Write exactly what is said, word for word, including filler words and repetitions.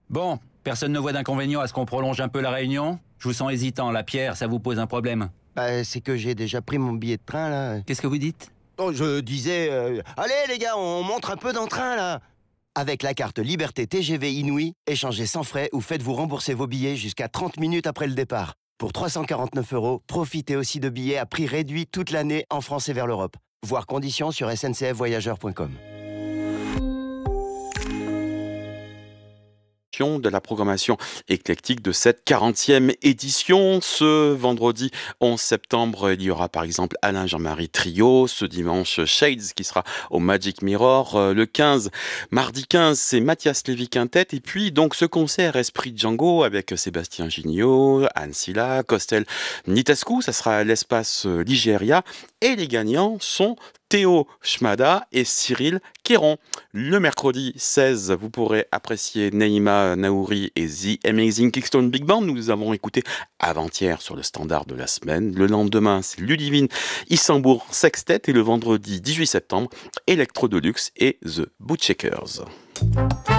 Bon, personne ne voit d'inconvénient à ce qu'on prolonge un peu la réunion? Je vous sens hésitant, la Pierre, ça vous pose un problème? Bah, c'est que j'ai déjà pris mon billet de train, là. Qu'est-ce que vous dites? Oh, je disais... euh, Allez, les gars, on montre un peu d'entrain, là. Avec la carte Liberté T G V Inouï, échangez sans frais ou faites-vous rembourser vos billets jusqu'à trente minutes après le départ. Pour trois cent quarante-neuf euros, profitez aussi de billets à prix réduit toute l'année en France et vers l'Europe. Voir conditions sur s n c f voyageurs point com. De la programmation éclectique de cette quarantième édition. Ce vendredi onze septembre, il y aura par exemple Alain Jean-Marie Trio. Ce dimanche, Shades qui sera au Magic Mirror. Le quinze, mardi quinze, c'est Mathias Lévy Quintet. Et puis donc ce concert Esprit Django avec Sébastien Gignot, Anne Silla, Costel Nitescu. Ça sera à l'espace Ligéria. Et les gagnants sont Théo Schmada et Cyril Kéron. Le mercredi seize, vous pourrez apprécier Neima Naouri et The Amazing Kickstone Big Band. Nous les avons écoutés avant-hier sur le standard de la semaine. Le lendemain, c'est Ludivine Issambourg Sextet. Et le vendredi dix-huit septembre, Electro Deluxe et The Bootcheckers.